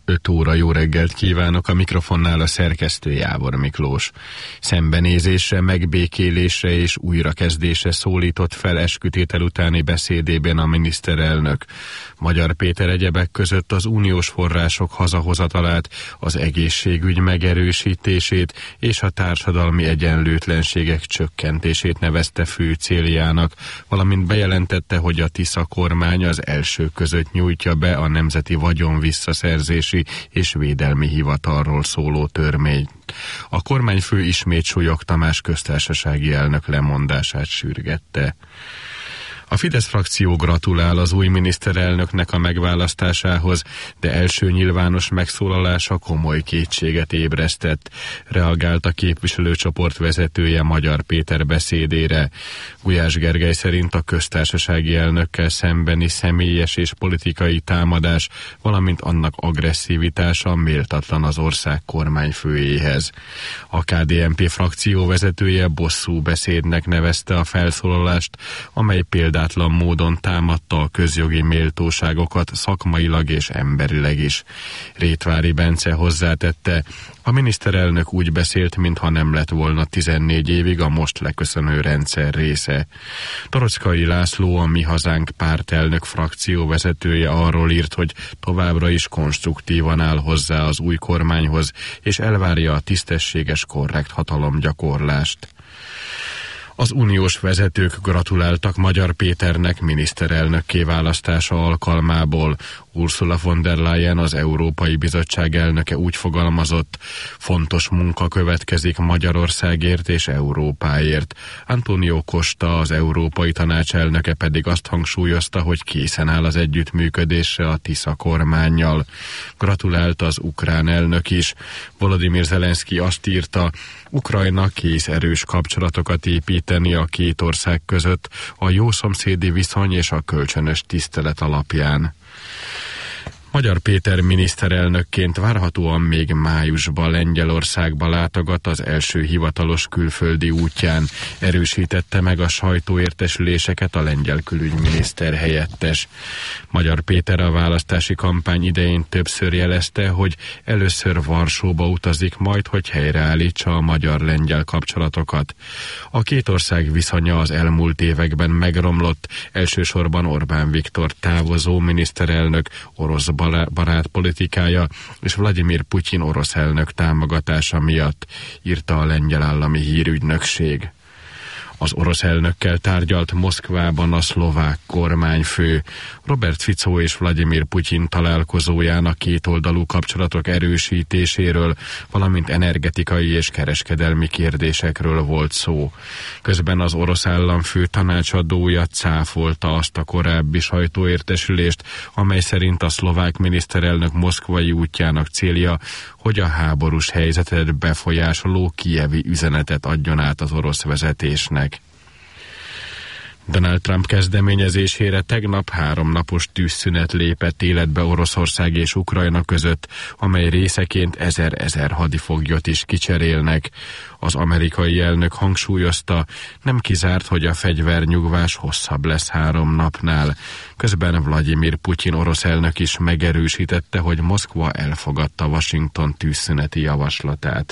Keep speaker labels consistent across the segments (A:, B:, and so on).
A: 5 óra, jó reggelt kívánok, a mikrofonnál a szerkesztő Jávor Miklós. Szembenézésre, megbékélésre és újrakezdésre szólított fel eskütétel utáni beszédében a miniszterelnök. Magyar Péter egyebek között az uniós források hazahozatalát, az egészségügy megerősítését és a társadalmi egyenlőtlenségek csökkentését nevezte fő céljának, valamint bejelentette, hogy a Tisza kormány az első között nyújtja be a Nemzeti Vagyon Visszaszerzési és Védelmi Hivatalról szóló törvényt. A kormányfő ismét Súlyog Tamás köztársasági elnök lemondását sürgette. A Fidesz frakció gratulál az új miniszterelnöknek a megválasztásához, de első nyilvános megszólalása komoly kétséget ébresztett, reagált a képviselőcsoport vezetője Magyar Péter beszédére. Gulyás Gergely szerint a köztársasági elnökkel szembeni személyes és politikai támadás, valamint annak agresszivitása méltatlan az ország kormányfőjéhez. A KDNP frakció vezetője bosszú beszédnek nevezte a felszólalást, amely példátlan módon támadta a közjogi méltóságokat szakmailag és emberileg is. Rétvári Bence hozzátette, a miniszterelnök úgy beszélt, mintha nem lett volna 14 évig a most leköszönő rendszer része. Torockai László, a Mi Hazánk pártelnök frakció vezetője arról írt, hogy továbbra is konstruktívan áll hozzá az új kormányhoz, és elvárja a tisztességes, korrekt hatalomgyakorlást. Az uniós vezetők gratuláltak Magyar Péternek miniszterelnökké választása alkalmából. Ursula von der Leyen, az Európai Bizottság elnöke úgy fogalmazott, fontos munka következik Magyarországért és Európáért. Antonio Costa, az Európai Tanács elnöke pedig azt hangsúlyozta, hogy készen áll az együttműködésre a Tisza kormánnyal. Gratulált az ukrán elnök is. Volodymyr Zelenszky azt írta, Ukrajna kész erős kapcsolatokat építeni a két ország között a jó szomszédi viszony és a kölcsönös tisztelet alapján. Magyar Péter miniszterelnökként várhatóan még májusban Lengyelországba látogat az első hivatalos külföldi útján, erősítette meg a sajtóértesüléseket a lengyel külügyminiszter helyettes. Magyar Péter a választási kampány idején többször jelezte, hogy először Varsóba utazik majd, hogy helyreállítsa a magyar-lengyel kapcsolatokat. A két ország viszonya az elmúlt években megromlott, elsősorban Orbán Viktor távozó miniszterelnök orosz barát politikája és Vladimir Putyin orosz elnök támogatása miatt, írta a lengyel állami hírügynökség. Az orosz elnökkel tárgyalt Moszkvában a szlovák kormányfő. Robert Fico és Vladimir Putyin találkozóján a kétoldalú kapcsolatok erősítéséről, valamint energetikai és kereskedelmi kérdésekről volt szó. Közben az orosz államfő tanácsadója cáfolta azt a korábbi sajtóértesülést, amely szerint a szlovák miniszterelnök moszkvai útjának célja, hogy a háborús helyzetet befolyásoló kijevi üzenetet adjon át az orosz vezetésnek. Donald Trump kezdeményezésére tegnap 3 napos tűzszünet lépett életbe Oroszország és Ukrajna között, amely részeként 1000 hadifoglyot is kicserélnek. Az amerikai elnök hangsúlyozta, nem kizárt, hogy a fegyvernyugvás hosszabb lesz 3 napnál. Közben Vladimir Putyin orosz elnök is megerősítette, hogy Moszkva elfogadta Washington tűzszüneti javaslatát.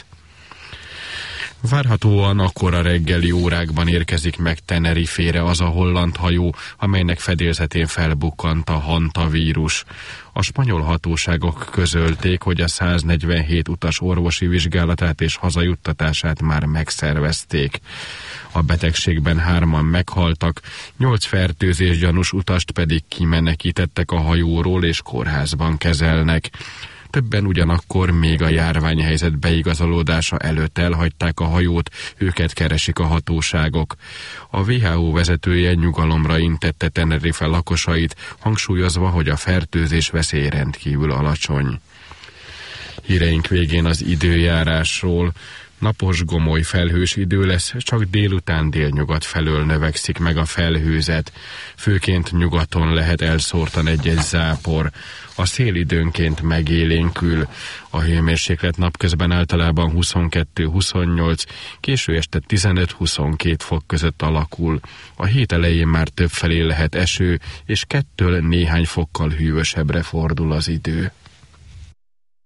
A: Várhatóan a kora reggeli órákban érkezik meg Tenerifére az a holland hajó, amelynek fedélzetén felbukkant a hantavírus. A spanyol hatóságok közölték, hogy a 147 utas orvosi vizsgálatát és hazajuttatását már megszervezték. A betegségben 3-an meghaltak, 8 fertőzés gyanús utast pedig kimenekítettek a hajóról és kórházban kezelnek. Többen ugyanakkor még a járványhelyzet beigazolódása előtt elhagyták a hajót, őket keresik a hatóságok. A WHO vezetője nyugalomra intette Tenerife lakosait, hangsúlyozva, hogy a fertőzés veszély rendkívül alacsony. Híreink végén az időjárásról. Napos, gomoly, felhős idő lesz, csak délután délnyugat felől növekszik meg a felhőzet. Főként nyugaton lehet elszórtan egy-egy zápor. A szél időnként megélénkül. A hőmérséklet napközben általában 22-28, késő este 15-22 fok között alakul. A hét elején már többfelé lehet eső, és 2 néhány fokkal hűvösebbre fordul az idő.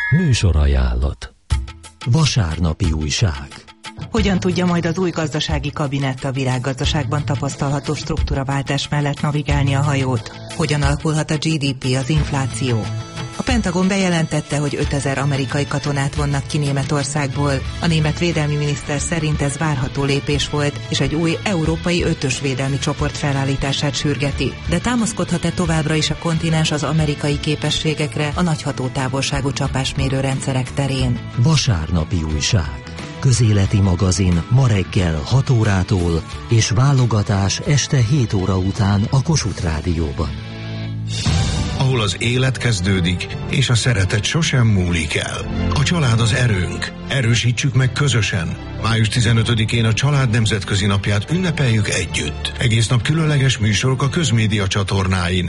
B: Műsorajánlat. Vasárnapi újság.
C: Hogyan tudja majd az új gazdasági kabinett a világgazdaságban tapasztalható struktúraváltás mellett navigálni a hajót? Hogyan alakulhat a GDP, az infláció? A Pentagon bejelentette, hogy 5000 amerikai katonát vonnak ki Németországból. A német védelmi miniszter szerint ez várható lépés volt, és egy új európai 5-ös védelmi csoport felállítását sürgeti. De támaszkodhat-e továbbra is a kontinens az amerikai képességekre a nagy hatótávolságú csapásmérő rendszerek terén?
B: Vasárnapi újság. Közéleti magazin ma reggel 6 órától és válogatás este 7 óra után a Kossuth Rádióban.
D: Ahol az élet kezdődik, és a szeretet sosem múlik el. A család az erőnk. Erősítsük meg közösen. Május 15-én a Család Nemzetközi Napját ünnepeljük együtt. Egész nap különleges műsorok a közmédia csatornáin.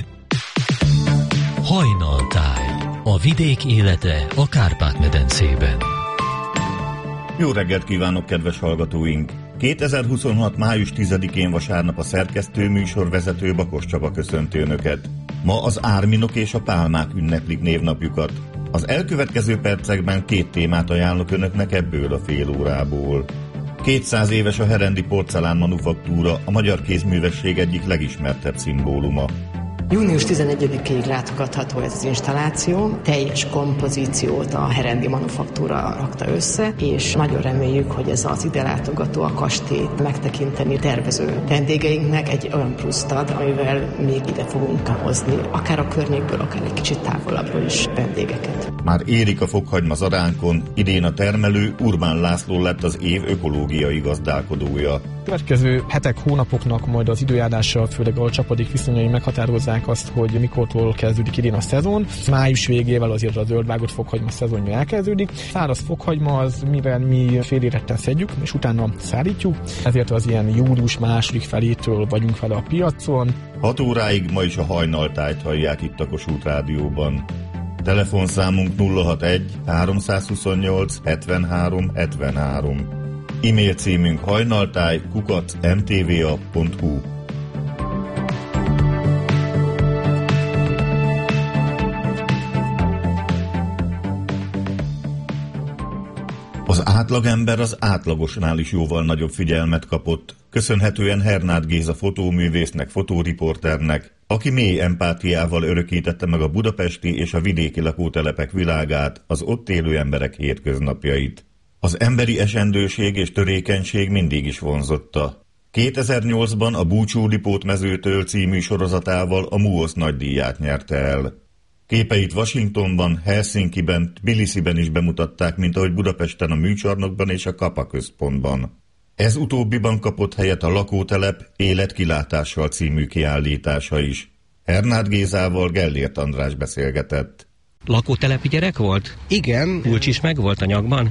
B: Hajnaltáj. A vidék élete a Kárpát-medencében.
E: Jó reggelt kívánok, kedves hallgatóink! 2026. május 10-én vasárnap a szerkesztő műsorvezető Bakos Csaba köszönti Önöket. Ma az árminok és a pálmák ünneplik névnapjukat. Az elkövetkező percekben 2 témát ajánlok Önöknek ebből a fél órából. 200 éves a herendi porcelán manufaktúra, a magyar kézművesség egyik legismertebb szimbóluma.
F: Június 11-ig látogatható ez az installáció, teljes kompozíciót a herendi manufaktúra rakta össze, és nagyon reméljük, hogy ez az ide látogató a kastélyt megtekinteni tervező vendégeinknek egy olyan pluszt ad, amivel még ide fogunk hozni, akár a környékből, akár egy kicsit távolabbról is vendégeket.
E: Már érik a fokhagyma zaránkon, idén a termelő Urbán László lett az év ökológiai gazdálkodója.
G: Következő hetek, hónapoknak majd az időjárással, főleg a csapadék viszonyai meghatározzák azt, hogy mikortól kezdődik idén a szezon. Május végével azért a zöldvágott fokhagyma szezonja elkezdődik. Száraz fokhagyma az, mivel mi féléretten szedjük, és utána szállítjuk, ezért az ilyen július második felétől vagyunk vele a piacon.
E: 6 óráig ma is a hajnaltájt hallják itt a Kossuth Rádióban. Telefonszámunk 061 328 73 73. E-mail címünk hajnaltáj@mtva.hu. Az átlagember az átlagosnál is jóval nagyobb figyelmet kapott, köszönhetően Hernád Géza fotóművésznek, fotóriporternek, aki mély empátiával örökítette meg a budapesti és a vidéki lakótelepek világát, az ott élő emberek hétköznapjait. Az emberi esendőség és törékenység mindig is vonzotta. 2008-ban a Búcsú-Lipót mezőtől című sorozatával a MUOSZ nagydíját nyerte el. Képeit Washingtonban, Helsinkiben, Tbilisiben is bemutatták, mint ahogy Budapesten a Műcsarnokban és a Kapa központban. Ez utóbbiban kapott helyet a Lakótelep életkilátással című kiállítása is. Hernád Gézával Gellért András beszélgetett.
H: Lakótelepi gyerek volt?
I: Igen.
H: Kulcs is megvolt a nyakban?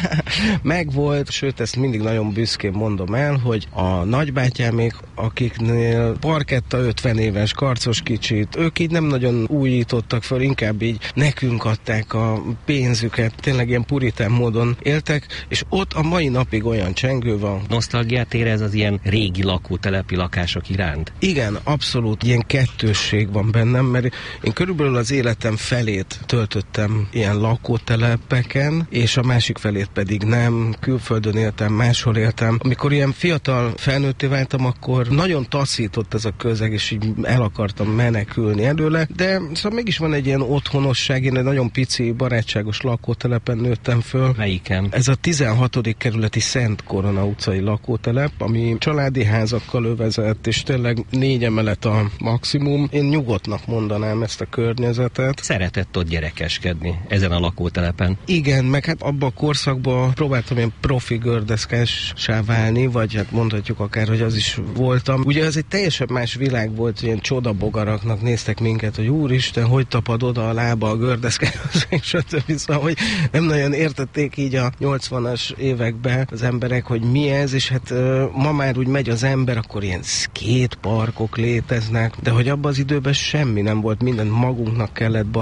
I: Megvolt, sőt ezt mindig nagyon büszkén mondom el, hogy a nagybátyámék, akiknél parketta 50 éves, karcos kicsit, ők így nem nagyon újítottak föl, inkább így nekünk adták a pénzüket, tényleg ilyen puritán módon éltek, és ott a mai napig olyan csengő van.
H: Nosztalgiát érez az ilyen régi lakótelepi lakások iránt?
I: Igen, abszolút ilyen kettősség van bennem, mert én körülbelül az életem felét töltöttem ilyen lakótelepeken, és a másik felét pedig nem, külföldön éltem, máshol éltem. Amikor ilyen fiatal felnőtté váltam, akkor nagyon taszított ez a közeg, és így el akartam menekülni előle, de szóval mégis van egy ilyen otthonosság, én egy nagyon pici, barátságos lakótelepen nőttem föl.
H: Melyiken?
I: Ez a 16. kerületi Szent Korona utcai lakótelep, ami családi házakkal övezett, és tényleg 4 emelet a maximum. Én nyugodtnak mondanám ezt a környezetet.
H: Szeretett ott gyerekeskedni ezen a lakótelepen.
I: Igen, meg hát abban a korszakban próbáltam ilyen profi gördeszkássá válni, vagy hát mondhatjuk akár, hogy az is voltam. Ugye ez egy teljesen más világ volt, ilyen csodabogaraknak néztek minket, hogy úristen, hogy tapad oda a lába a gördeszkához, és stb. Szóval, hogy nem nagyon értették így a 80-as években az emberek, hogy mi ez, és hát ma már úgy megy az ember, akkor ilyen skateparkok léteznek, de hogy abban az időben semmi nem volt, mindent magunknak kellett barkácsolni,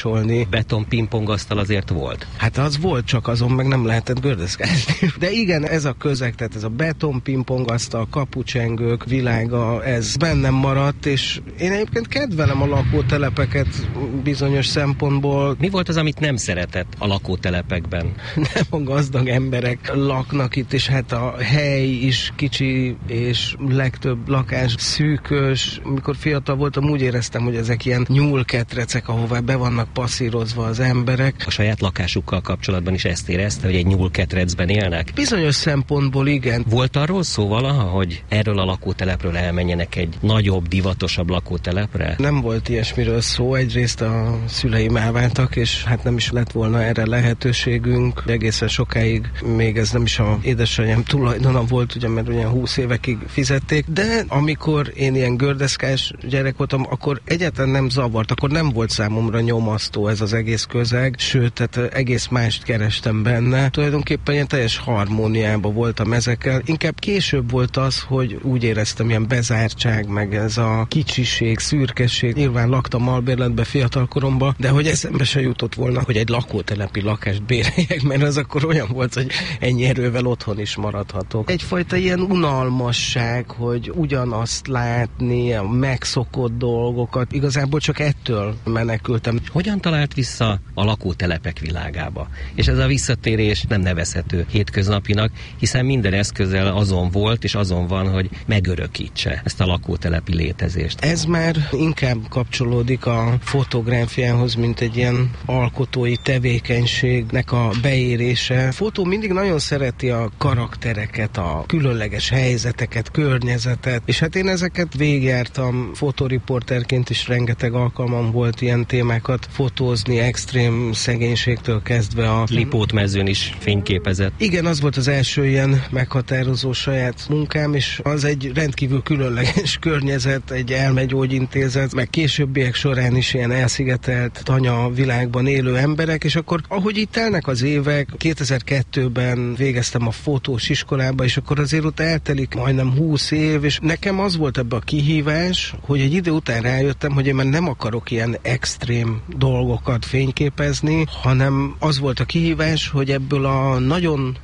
I: másolni.
H: Beton pingpongasztal azért volt?
I: Hát az volt, csak azon meg nem lehetett gördeszkázni. De igen, ez a közeg, tehát ez a beton pingpongasztal, kapucsengők világa, ez bennem maradt, és én egyébként kedvelem a lakótelepeket bizonyos szempontból.
H: Mi volt az, amit nem szeretett a lakótelepekben?
I: Nem a gazdag emberek laknak itt, és hát a hely is kicsi, és legtöbb lakás szűkös. Mikor fiatal voltam, úgy éreztem, hogy ezek ilyen nyúlketrecek, ahová be vannak passzírozva az emberek.
H: A saját lakásukkal kapcsolatban is ezt érezte, hogy egy nyúlketrecben élnek?
I: Bizonyos szempontból igen.
H: Volt arról szó valaha, hogy erről a lakótelepről elmenjenek egy nagyobb, divatosabb lakótelepre?
I: Nem volt ilyesmiről szó. Egyrészt a szüleim elváltak, és hát nem is lett volna erre lehetőségünk. Egészen sokáig még ez nem is a édesanyám tulajdona volt, ugye, mert olyan 20 évekig fizették, de amikor én ilyen gördeszkás gyerek voltam, akkor egyáltalán nem zavart, akkor nem volt számomra nyomasztó ez az egész közeg, sőt, tehát egész mást kerestem benne. Tulajdonképpen ilyen teljes harmóniában voltam ezekkel. Inkább később volt az, hogy úgy éreztem, ilyen bezártság, meg ez a kicsiség, szürkesség. Nyilván laktam albérletbe fiatalkoromban, de hogy eszembe se jutott volna, hogy egy lakótelepi lakást béreljek, mert az akkor olyan volt, hogy ennyi erővel otthon is maradhatok. Egyfajta ilyen unalmasság, hogy ugyanazt látni, a megszokott dolgokat. Igazából csak ettől menekültem.
H: Hogyan talált vissza a lakótelepek világába? És ez a visszatérés nem nevezhető hétköznapinak, hiszen minden eszközzel azon volt, és azon van, hogy megörökítse ezt a lakótelepi létezést.
I: Ez már inkább kapcsolódik a fotográfiához, mint egy ilyen alkotói tevékenységnek a beérése. A fotó mindig nagyon szereti a karaktereket, a különleges helyzeteket, környezetet, és hát én ezeket végigjártam fotoriporterként is, rengeteg alkalmam volt ilyen témákat fotózni, extrém szegénységtől kezdve a
H: Lipótmezőn is fényképezett.
I: Igen, az volt az első ilyen meghatározó saját munkám, és az egy rendkívül különleges környezet, egy elmegyógyintézet, meg későbbiek során is ilyen elszigetelt tanya világban élő emberek, és akkor ahogy itt telnek az évek, 2002-ben végeztem a fotós iskolába, és akkor azért ott eltelik majdnem 20 év, és nekem az volt ebbe a kihívás, hogy egy idő után rájöttem, hogy én már nem akarok ilyen extrém dolgokat fényképezni, hanem az volt a kihívás, hogy ebből a nagyon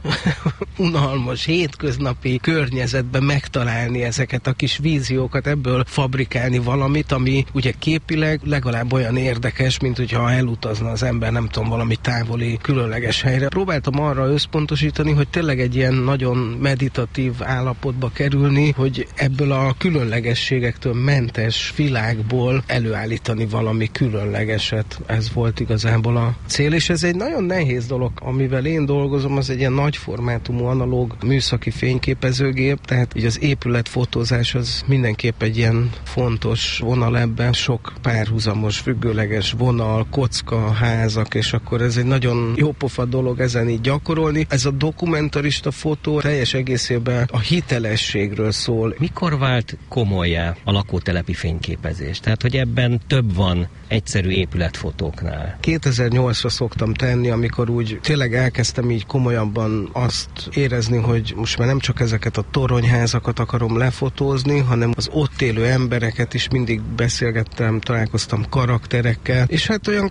I: unalmas, hétköznapi környezetben megtalálni ezeket a kis víziókat, ebből fabrikálni valamit, ami ugye képileg legalább olyan érdekes, mint hogyha elutazna az ember, nem tudom, valami távoli, különleges helyre. Próbáltam arra összpontosítani, hogy tényleg egy ilyen nagyon meditatív állapotba kerülni, hogy ebből a különlegességektől mentes világból előállítani valami különlegeset. Ez volt igazából a cél, és ez egy nagyon nehéz dolog, amivel én dolgozom, az egy ilyen nagy formátumú analóg műszaki fényképezőgép, tehát így az épületfotózás az mindenképp egy ilyen fontos vonal ebben, sok párhuzamos, függőleges vonal, kocka, házak, és akkor ez egy nagyon jópofa dolog ezen így gyakorolni. Ez a dokumentarista fotó teljes egészében a hitelességről szól.
H: Mikor vált komolyá a lakótelepi fényképezés? Tehát, hogy ebben több van egyszerű épületfotóknál.
I: 2008-ra szoktam tenni, amikor úgy tényleg elkezdtem így komolyabban azt érezni, hogy most már nem csak ezeket a toronyházakat akarom lefotózni, hanem az ott élő embereket is mindig beszélgettem, találkoztam karakterekkel, és hát olyan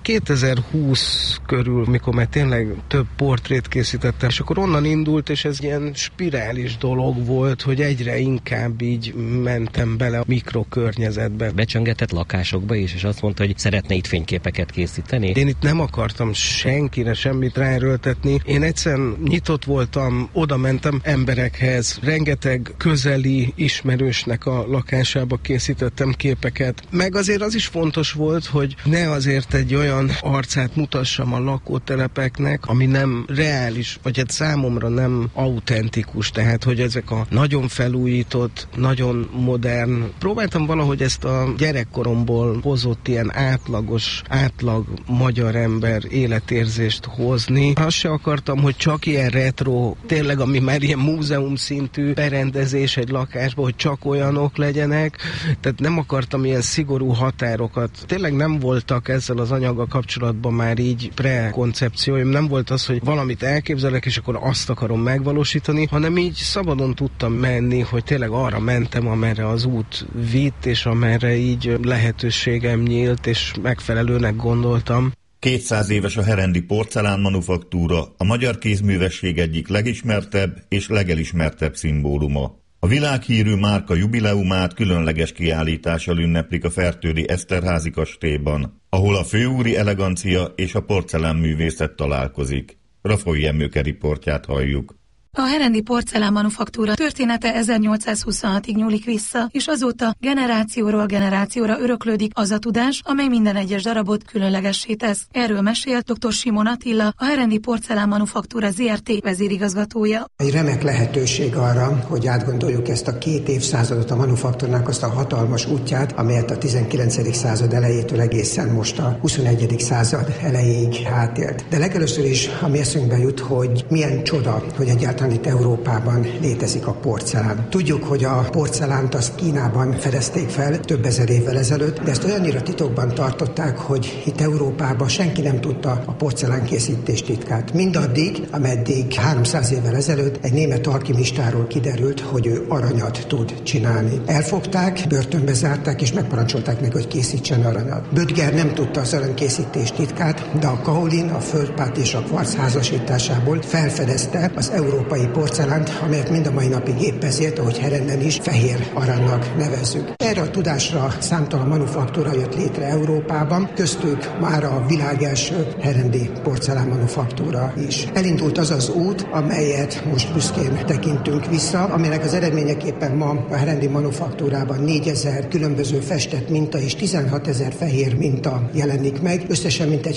I: 2020 körül, mikor már tényleg több portrét készítettem, és akkor onnan indult, és ez ilyen spirális dolog volt, hogy egyre inkább így mentem bele a mikrokörnyezetbe.
H: Becsöngetett lakásokba is, és azt mondta, hogy szeretne itt fényképeket készíteni?
I: Én itt nem akartam senkire semmit ráerőltetni. Én egyszerűen nyitott voltam, oda mentem emberekhez, rengeteg közeli ismerősnek a lakásába készítettem képeket. Meg azért az is fontos volt, hogy ne azért egy olyan arcát mutassam a lakótelepeknek, ami nem reális, vagy hát számomra nem autentikus, tehát hogy ezek a nagyon felújított, nagyon modern. Próbáltam valahogy ezt a gyerekkoromból hozott ilyen átlag magyar ember életérzést hozni. Azt se akartam, hogy csak ilyen retro, tényleg ami már ilyen múzeum szintű berendezés egy lakásban, hogy csak olyanok legyenek. Tehát nem akartam ilyen szigorú határokat. Tényleg nem voltak ezzel az anyaggal kapcsolatban már így prekoncepcióim. Nem volt az, hogy valamit elképzelek, és akkor azt akarom megvalósítani, hanem így szabadon tudtam menni, hogy tényleg arra mentem, amerre az út vitt, és amerre így lehetőségem nyílt, és megfelelőnek gondoltam.
E: 200 éves a herendi porcelánmanufaktúra, a magyar kézművesség egyik legismertebb és legelismertebb szimbóluma. A világhírű márka jubileumát különleges kiállítással ünneplik a Fertődi Eszterházy kastélyban, ahol a főúri elegancia és a porcelánművészet találkozik. Raffai Emőke riportját halljuk.
J: A herendi porcelánmanufaktúra története 1826-ig nyúlik vissza, és azóta generációról generációra öröklődik az a tudás, amely minden egyes darabot különlegessé tesz. Erről mesélt dr. Simon Attila, a herendi porcelánmanufaktúra Zrt. Vezérigazgatója.
K: Egy remek lehetőség arra, hogy átgondoljuk ezt a 2 évszázadot a manufaktúrának, azt a hatalmas útját, amelyet a 19. század elejétől egészen most a 21. század elejéig átélt. De legelőször is, ami eszünkbe jut, hogy milyen csoda, hogy egyáltalán itt Európában létezik a porcelán. Tudjuk, hogy a porcelánt azt Kínában fedezték fel több ezer évvel ezelőtt, de ezt olyannyira titokban tartották, hogy itt Európában senki nem tudta a porcelánkészítés titkát. Mindaddig, ameddig 300 évvel ezelőtt egy német alkimistáról kiderült, hogy ő aranyat tud csinálni. Elfogták, börtönbe zárták, és megparancsolták meg, hogy készítsen aranyat. Böttger nem tudta az aranykészítés titkát, de a kaolin, a földpát és a kvarc házasításából felfedezte az európai porcelánt, amelyet mind a mai napig épp ezért, ahogy Herenden is, fehér aranynak nevezzük. Erre a tudásra számtalan manufaktúra jött létre Európában, köztük már a világ első herendi porcelánmanufaktúra is. Elindult az az út, amelyet most büszkén tekintünk vissza, aminek az eredményeképpen ma a herendi manufaktúrában 4000 különböző festett minta és 16 000 fehér minta jelenik meg. Összesen mintegy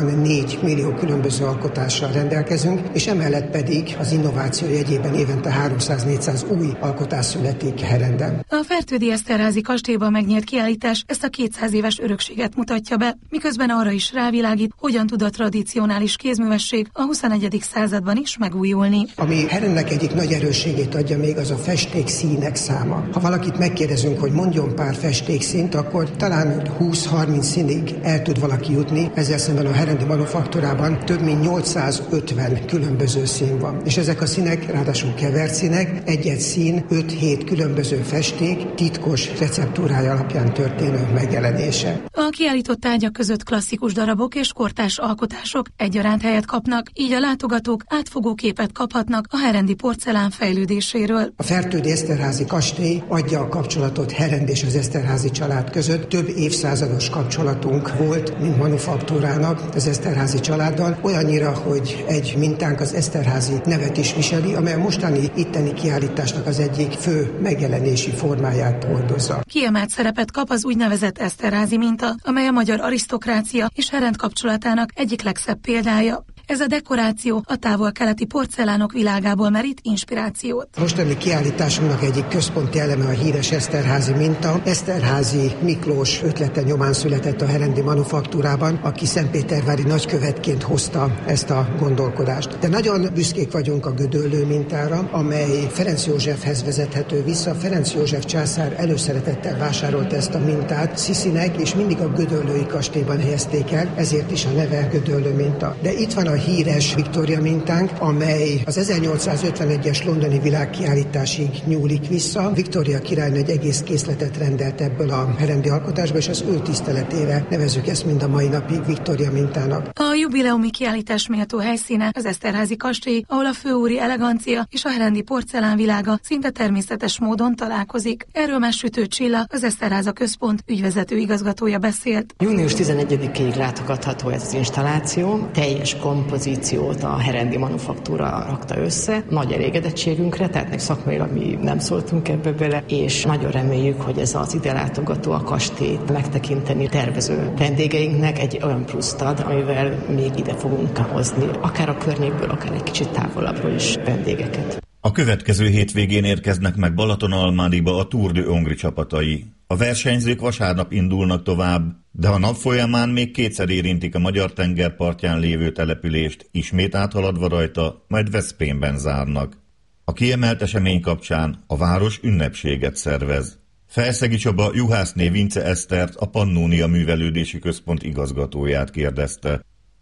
K: 64 millió különböző alkotással rendelkezünk, és emellett pedig az innováció jegyében évente 300-400 új alkotás születik Herenden.
J: A Fertődi Eszterházy kastélyban megnyert kiállítás ezt a 200 éves örökséget mutatja be, miközben arra is rávilágít, hogyan tud a tradicionális kézművesség a 21. században is megújulni.
K: Ami Herennek egyik nagy erősségét adja még, az a festékszínek száma. Ha valakit megkérdezünk, hogy mondjon pár festékszínt, akkor talán 20-30 színig el tud valaki jutni. Ezzel szemben a herendi manufaktúrában több mint 850 különböző szín van. És ezek a színek, ráadásul kevert színek, egy-egy szín, 5-7 különböző festék, titkos receptúrája alapján történő megjelenése.
J: A kiállított tárgyak között klasszikus darabok és kortárs alkotások egyaránt helyet kapnak, így a látogatók átfogó képet kaphatnak a herendi porcelán fejlődéséről.
K: A Fertődi Eszterházy kastély adja a kapcsolatot Herend és az Eszterházy család között. Több évszázados kapcsolatunk volt, mint manufaktúrának az Eszterházy családdal, olyannyira, hogy egy mintánk az Eszterházy nevet is viseli, amely a mostani itteni kiállításnak az egyik fő megjelenési formáját hordozza.
J: Kiemelt szerepet kap az úgynevezett Eszterházy minta, amely a magyar arisztokrácia és Herend kapcsolatának egyik legszebb példája. Ez a dekoráció a távol-keleti porcelánok világából merít inspirációt.
K: Mostani kiállításunknak egyik központi eleme a híres Eszterházy minta. Eszterházy Miklós ötlete nyomán született a herendi manufaktúrában, aki szentpétervári nagykövetként hozta ezt a gondolkodást. De nagyon büszkék vagyunk a gödöllő mintára, amely Ferenc Józsefhez vezethető vissza. Ferenc József császár előszeretettel vásárolta ezt a mintát Sziszinek, és mindig a gödöllői kastélyban helyezték el, ezért is a neve gödöllő minta. De itt van a híres Viktória mintánk, amely az 1851-es londoni világkiállításig nyúlik vissza. Viktória királynő egy egész készletet rendelt ebből a herendi alkotásból, és az ő tiszteletére nevezzük ezt mind a mai napig Viktória mintának.
J: A jubileumi kiállítás méltó helyszíne az Eszterházy kastély, ahol a főúri elegancia és a herendi porcelán világa szinte természetes módon találkozik. Erről már Sütő Csilla, az Eszterháza Központ ügyvezető igazgatója beszélt.
F: Június 11-ig látogatható ez az installáció, teljes kompozíciót a herendi manufaktúra rakta össze, nagy elégedettségünkre, tehát meg szakmailag mi nem szóltunk ebbe bele, és nagyon reméljük, hogy ez az ide látogató a kastélyt megtekinteni tervező vendégeinknek egy olyan pluszt ad, amivel még ide fogunk hozni, akár a környékből, akár egy kicsit távolabbról is vendégeket.
E: A következő hétvégén érkeznek meg Balatonalmádiba a Tour de Hongrie csapatai. A versenyzők vasárnap indulnak tovább, de a nap folyamán még kétszer érintik a magyar tengerpartján lévő települést, ismét áthaladva rajta, majd Veszprémben zárnak. A kiemelt esemény kapcsán a város ünnepséget szervez. Felszegi Csaba juhászné Vince Esztert, a Pannónia Művelődési Központ igazgatóját kérdezte.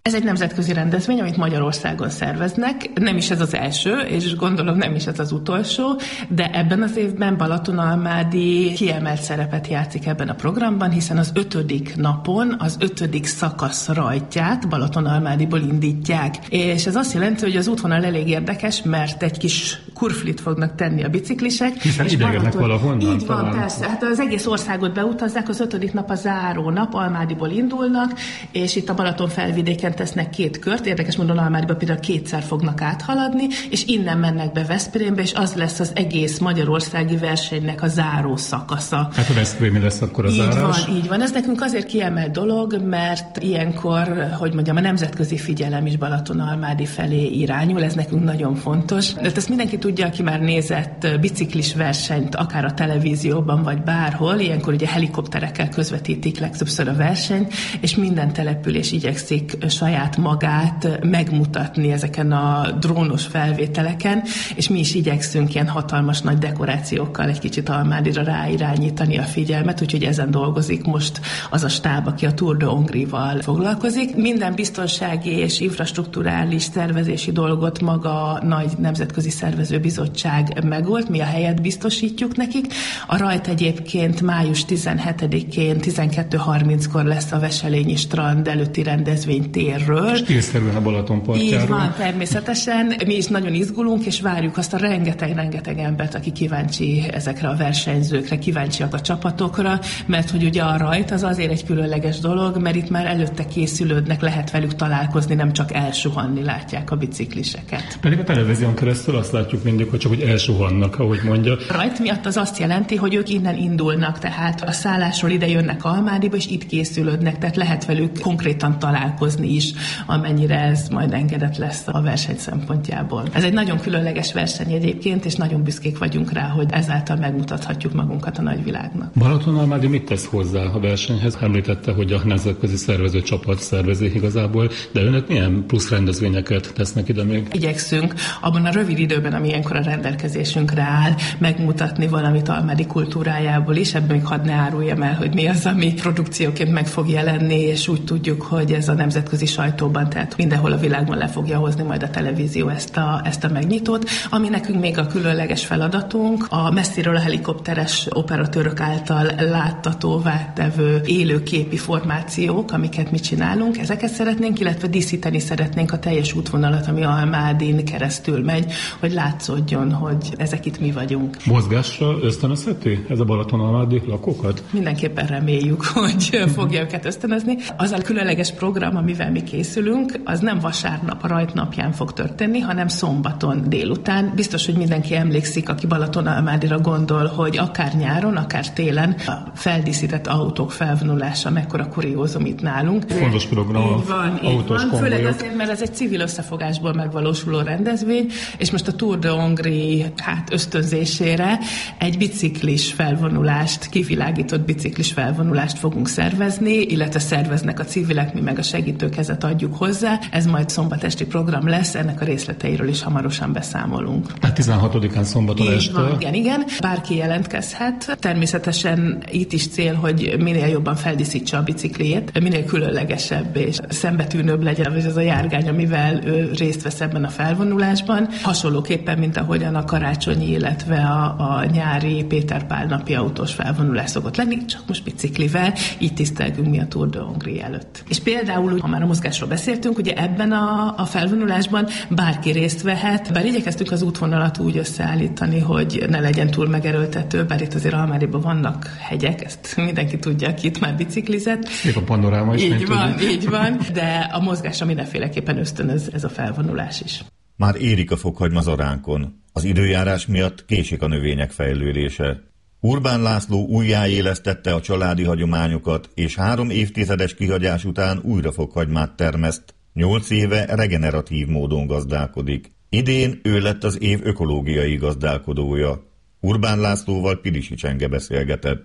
L: Ez egy nemzetközi rendezvény, amit Magyarországon szerveznek. Nem is ez az első, és gondolom nem is ez az utolsó, de ebben az évben Balatonalmádi kiemelt szerepet játszik ebben a programban, hiszen az 5. napon az 5. szakasz rajtját Balatonalmádiból indítják. És ez azt jelenti, hogy az útvonal elég érdekes, mert egy kis kurflit fognak tenni a biciklisek.
A: Hiszen idegenek valahonnan.
L: Így van, persze. Hát az egész országot beutazzák, az 5. nap a záró nap, Almádiból indulnak, és itt a Balaton felvidéken tesznek 2 kört. Érdekes módon Almádiba például 2-szer fognak áthaladni, és innen mennek be Veszprémbe, és az lesz az egész magyarországi versenynek a záró szakasza.
A: Hát a veszprémi lesz akkor a zárás.
L: Így van. Ez nekünk azért kiemelt dolog, mert ilyenkor, hogy mondjam, a nemzetközi figyelem is Balatonalmádi felé irányul, ez nekünk nagyon fontos. De ezt mindenki tudja, aki már nézett biciklis versenyt, akár a televízióban, vagy bárhol, ilyenkor ugye helikopterekkel közvetítik legtöbbször a versenyt, és minden település igyekszik saját magát megmutatni ezeken a drónos felvételeken, és mi is igyekszünk ilyen hatalmas nagy dekorációkkal egy kicsit Almádira ráirányítani a figyelmet, úgyhogy ezen dolgozik most az a stáb, aki a Tour de Hongrie-val foglalkozik. Minden biztonsági és infrastrukturális szervezési dolgot maga a nagy nemzetközi szervezőbizottság megold, mi a helyet biztosítjuk nekik. A rajt egyébként május 17-én 12:30-kor lesz a Veselényi strand előtti rendezvénytérről.
A: Stílszerűen a Balaton partjáról.
L: Így van, természetesen. Mi is nagyon izgulunk, és várjuk azt a rengeteg embert, aki kíváncsi ezekre a versenyzőkre, kíváncsiak a csapatokra, mert hogy ugye a rajt az azért egy különleges dolog, mert itt már előtte készülődnek, lehet velük találkozni, nem csak elsuhanni látják a bicikliseket.
A: Pedig a televízión keresztül azt látjuk mindig, hogy csak úgy elsuhannak, ahogy mondja.
L: Rajt miatt az azt jelenti, hogy ők innen indulnak, tehát a szállásról ide jönnek Almádiba, és itt készülődnek, tehát lehet velük konkrétan találkozni is, amennyire ez majd engedett lesz a verseny szempontjából. Ez egy nagyon különleges verseny egyébként, és nagyon büszkék vagyunk rá, hogy ezáltal megmutathatjuk magunkat a nagyvilágnak.
A: Balatonalmádi mit tesz hozzá a versenyhez? Említette, hogy a nemzetközi szervező csapat szervezi igazából, de önök milyen plusz rendezvényeket tesznek ide még?
L: Igyekszünk abban a rövid időben, ami ilyenkor a rendelkezésünkre áll, megmutatni valamit Almádi kultúrájából is. Ebben még hadd ne áruljam el, hogy mi az, ami produkcióként meg fog jelenni, és úgy tudjuk, hogy ez a nemzetközi sajtóban, tehát mindenhol a világban le fogja hozni majd a televízió ezt a megnyitót. Ami nekünk még a különleges feladatunk, a messziről a helikopteres operatőrök által láttatóvá tevő élőképi formációk, amiket mi csinálunk, ezeket szeretnénk, illetve díszíteni szeretnénk a teljes útvonalat, ami Almádin keresztül megy, hogy látszódjon, hogy ezek itt mi vagyunk.
A: Mozgásra ösztönözheti ez a Balatonalmádi lakókat?
L: Mindenképpen reméljük, hogy fogja őket ösztönözni. Az a különleges program, amivel mi készülünk, az nem vasárnap a rajt napján fog történni, hanem szombaton délután. Biztos, hogy mindenki emlékszik, aki Balatonalmádira gondol, hogy akár nyáron, akár télen a feldíszített autók felvonulása mekkora kuriózum itt nálunk.
A: Fontos program, autós konvojok.
L: Főleg azért, mert ez egy civil összefogásból megvalósuló rendezvény, és most a Tour de Hongrie ösztönzésére egy biciklis felvonulást, kivilágított biciklis felvonulást fogunk szervezni, illetve szerveznek a civilek, mi meg a segítőkezet adjuk hozzá. Ez majd szombatesti program lesz, ennek a részleteiről is hamarosan beszámolunk.
A: Tehát 16-án szombaton este.
L: Igen. Bárki jelentkezhet. Természetesen itt is cél, hogy minél jobban feldíszítse a bicikliét, minél különlegesebb és szembetűnőbb legyen ez a járgány, amivel ő részt vesz ebben a felvonulásban. Hasonlóképpen, mint ahogyan a karácsonyi, illetve a nyári Péter Pál napi autós felvonulás szokott lenni, csak most biciklivel, így tisztelgünk mi a Tour de Hongrie előtt. És például, ha már a mozgásról beszéltünk, ugye ebben a felvonulásban bárki részt vehet, bár igyekeztünk az útvonalat úgy összeállítani, hogy ne legyen túl megerőltető, bár itt azért Almádiban vannak hegyek, ezt mindenki tudja, aki itt már biciklizett.
A: Még a panoráma is.
L: Így van, de a mozgásra mindenféleképpen ösztönöz ez a felvonulás is.
E: Már érik a fokhagyma zaránkon. Az időjárás miatt késik a növények fejlődése. Urbán László újjáélesztette a családi hagyományokat, és 3 évtizedes kihagyás után újra fokhagymát termeszt. 8 éve regeneratív módon gazdálkodik. Idén ő lett az év ökológiai gazdálkodója. Urbán Lászlóval Pilisi Csenge beszélgetett.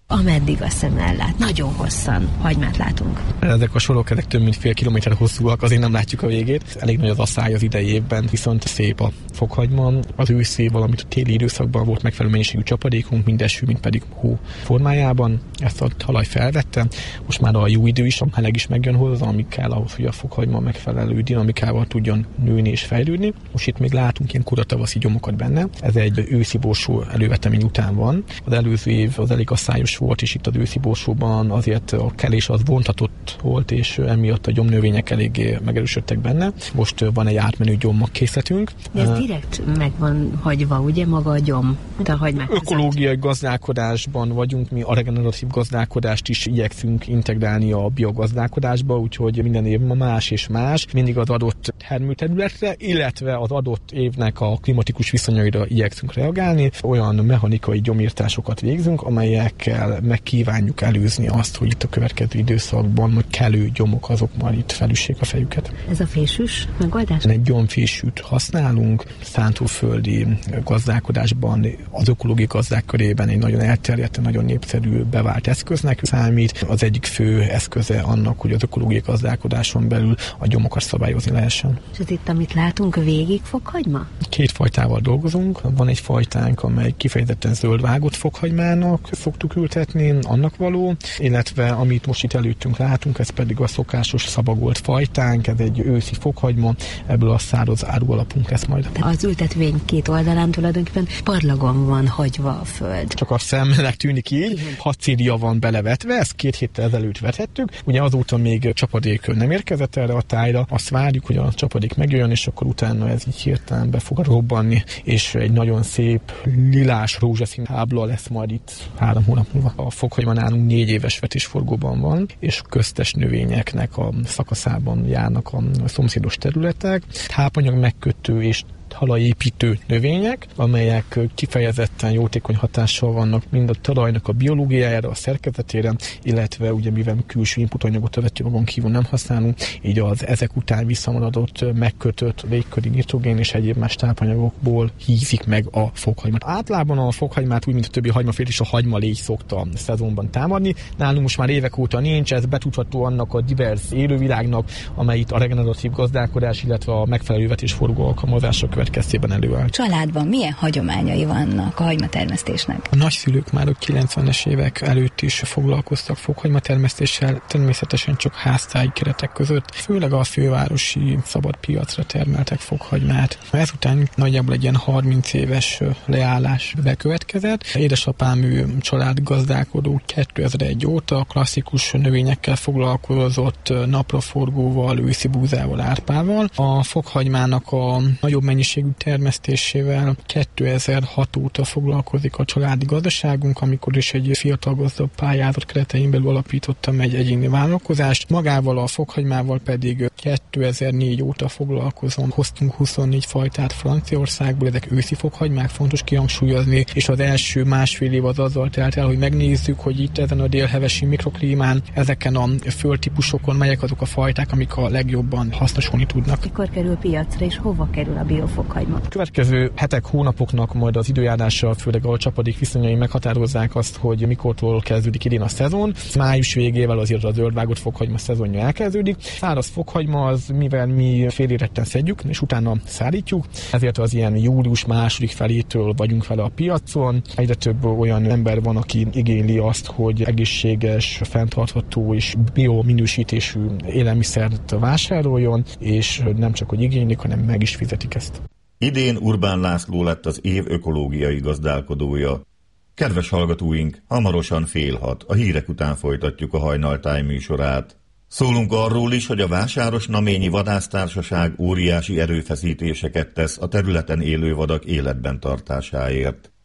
M: ameddig a szem ellát. Nagyon hosszan hagymát látunk.
G: Ezek a sorok, ezek több mint fél kilométer hosszúak, azért nem látjuk a végét. Elég nagy az asszály az idei évben, viszont szép a fokhagyma. Az őszi, valamint a téli időszakban volt megfelelő mennyiségű csapadékunk, mind eső, mind pedig hó formájában. Ezt a talaj felvette. Most már a jó idő is, a meleg is megjön hozzá, ami kell ahhoz, hogy a fokhagyma megfelelő dinamikával tudjon nőni és fejlődni. Most itt még látunk ilyen koratavaszi gyomokat benne. Ez egy őszi borsó elővetemény után van. Az előző év az elég asszályos volt, és itt az őszi borsóban azért a kelés az vontatott volt, és emiatt a gyomnövények eléggé megerősödtek benne. Most van egy átmenő gyomkészletünk.
M: De ez direkt meg van hagyva, ugye, maga a gyom, mint a hagymák.
G: Ökológiai gazdálkodásban vagyunk, mi a regeneratív gazdálkodást is igyekszünk integrálni a biogazdálkodásba, úgyhogy minden év más és más, mindig az adott termőterületre, illetve az adott évnek a klimatikus viszonyaira igyekszünk reagálni. Olyan mechanikai gyomírtásokat végzünk, amelyekkel megkívánjuk előzni azt, hogy itt a következő időszakban majd kelő gyomok azok már itt felüssék a fejüket.
M: Ez a fésűs megoldás?
G: Egy gyomfésűt használunk, szántóföldi gazdálkodásban, az ökológiai gazdák körében egy nagyon elterjedt, nagyon népszerű bevált eszköznek számít. Az egyik fő eszköze annak, hogy az ökológiai gazdálkodáson belül a gyomokat szabályozni lehessen.
M: És ez itt, amit látunk, végig fokhagyma?
G: Két fajtával dolgozunk. Van egy fajtánk, amely kifejezetten zöld vágott fokhagymának szoktuk ültetni, annak való, illetve amit most itt előttünk látunk, ez pedig a szokásos szabagolt fajtánk, ez egy őszi fokhagyma, ebből a száraz áru alapunk lesz majd.
M: Az ültetvény két oldalán tulajdonképpen parlagon van hagyva a föld.
G: Csak a szemnek tűnik így, 6 célia van belevetve, ezt 2 héttel ezelőtt vethettük, ugye azóta még csapadék nem érkezett erre a tájra, azt várjuk, hogy a csapadék megjön, és akkor utána ez így hirtelen be fog robbanni, és egy nagyon szép lilás rózsaszín tábla lesz majd itt 3 hónap múlva. A fokhagyma nálunk 4 éves vetésforgóban van, és köztes növényeknek a szakaszában járnak a szomszédos területek. Tápanyag megkötő és talajépítő növények, amelyek kifejezetten jótékony hatással vannak mind a talajnak a biológiájára, a szerkezetére, illetve ugye mivel külső inputanyagot a vetőmagon kívül nem használunk, így az ezek után visszamaradott, megkötött légköri nitrogén és egyéb más tápanyagokból hízik meg a fokhagymát. Általában a fokhagymát úgy, mint a többi hagymafélt is a hagymalégy szokta a szezonban támadni. Nálunk most már évek óta nincs, ez betudható annak a divers élővilágnak, amely itt a regeneratív gazdálkodás, illetve a megfelelő vetésforgó alkalmazása következtében előáll.
M: Családban milyen hagyományai vannak a hagymatermesztésnek?
G: A nagyszülők már a 90-es évek előtt is foglalkoztak fokhagymatermesztéssel, természetesen csak háztáji keretek között, főleg a fővárosi szabad piacra termeltek fokhagymát. Ezután nagyjából egy ilyen 30 éves leállás bekövetkezett. Édesapám ő családgazdálkodó 2001 óta, klasszikus növényekkel foglalkozott, napraforgóval, őszi búzával, árpával. A fokhagymának a nagyobb mennyiségű termesztésével 2006 óta foglalkozik a családi gazdaságunk, amikor is egy fiatal gazda pályázat keretein belül alapítottam egy egyéni vállalkozást. Magával a fokhagymával pedig 2004 óta foglalkozom. Hoztunk 24 fajtát Franciaországból, ezek őszi fokhagymák, fontos kihangsúlyozni, és az első másfél év az azzal telt el, hogy megnézzük, hogy itt ezen a délhevesi mikroklímán, ezeken a földtípusokon melyek azok a fajták, amik a legjobban hasznosulni tudnak.
M: Mikor kerül piacra, és hova kerül a biofokhagyma?
G: Következő hetek, hónapoknak majd az időjárással, főleg a csapadék viszonyai meghatározzák azt, hogy mikortól kezdődik idén a szezon. Május végével azért a zöldvágott fokhagyma szezonja elkezdődik. Száraz fokhagyma az, mivel mi féléretten szedjük, és utána szállítjuk, ezért az ilyen július második felétől vagyunk vele a piacon. Egyre több olyan ember van, aki igényli azt, hogy egészséges, fenntartható és biominősítésű élelmiszert vásároljon, és nem csak hogy igénylik, hanem meg is fizetik ezt.
E: Idén Urbán László lett az év ökológiai gazdálkodója. Kedves hallgatóink, hamarosan 5:30 a hírek után folytatjuk a Hajnaltáj műsorát. Szólunk arról is, hogy a Vásárosnaményi Vadásztársaság óriási erőfeszítéseket tesz a területen élő vadak életben tartásáért.